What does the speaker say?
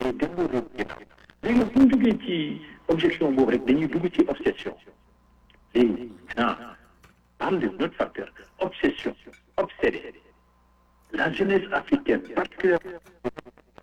mais delloo réew ginnaaw léegi bu ñu duggee ci objection boobu rek dañuy dugg ci obsession léegi parle d'un autre facteur obsession obsédé la jeunesse africaine particulièrement